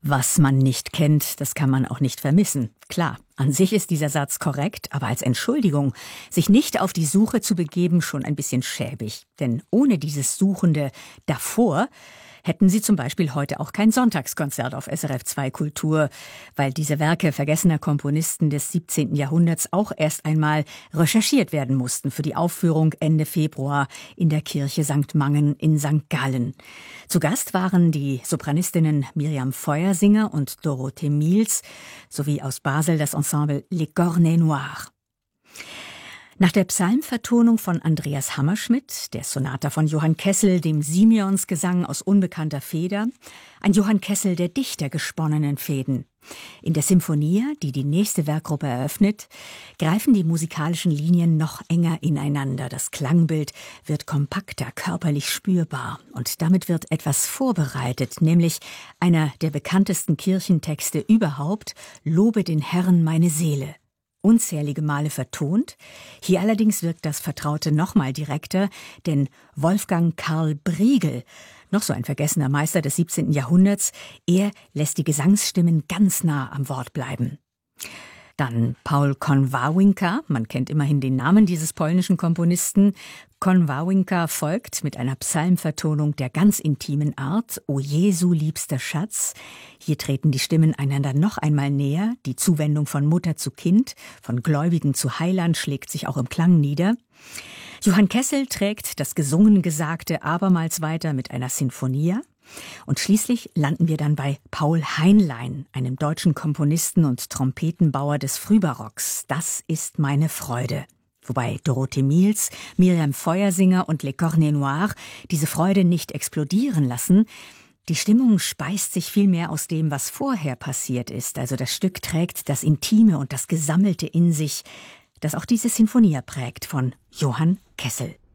Was man nicht kennt, das kann man auch nicht vermissen. Klar, an sich ist dieser Satz korrekt, aber als Entschuldigung, sich nicht auf die Suche zu begeben, schon ein bisschen schäbig. Denn ohne dieses Suchende davor hätten Sie zum Beispiel heute auch kein Sonntagskonzert auf SRF 2 Kultur, weil diese Werke vergessener Komponisten des 17. Jahrhunderts auch erst einmal recherchiert werden mussten für die Aufführung Ende Februar in der Kirche St. Mangen in St. Gallen. Zu Gast waren die Sopranistinnen Miriam Feuersinger und Dorothee Miels sowie aus Basel das Ensemble Les Cornets Noirs. Nach der Psalmvertonung von Andreas Hammerschmidt, der Sonata von Johann Kessel, dem Simeonsgesang aus unbekannter Feder, ein Johann Kessel der Dichter gesponnenen Fäden. In der Symphonie, die die nächste Werkgruppe eröffnet, greifen die musikalischen Linien noch enger ineinander. Das Klangbild wird kompakter, körperlich spürbar. Und damit wird etwas vorbereitet, nämlich einer der bekanntesten Kirchentexte überhaupt, Lobe den Herrn meine Seele. Unzählige Male vertont. Hier allerdings wirkt das Vertraute noch mal direkter, denn Wolfgang Karl Briegel, noch so ein vergessener Meister des 17. Jahrhunderts, er lässt die Gesangsstimmen ganz nah am Wort bleiben. Dann Paul Konwawinka, man kennt immerhin den Namen dieses polnischen Komponisten. Konwawinka folgt mit einer Psalmvertonung der ganz intimen Art, O Jesu liebster Schatz. Hier treten die Stimmen einander noch einmal näher, die Zuwendung von Mutter zu Kind, von Gläubigen zu Heiland schlägt sich auch im Klang nieder. Johann Kessel trägt das gesungen Gesagte abermals weiter mit einer Sinfonia. Und schließlich landen wir dann bei Paul Heinlein, einem deutschen Komponisten und Trompetenbauer des Frühbarocks. Das ist meine Freude. Wobei Dorothee Miels, Miriam Feuersinger und Les Cornets Noirs diese Freude nicht explodieren lassen. Die Stimmung speist sich vielmehr aus dem, was vorher passiert ist. Also das Stück trägt das Intime und das Gesammelte in sich, das auch diese Sinfonie prägt von Johann Kessel.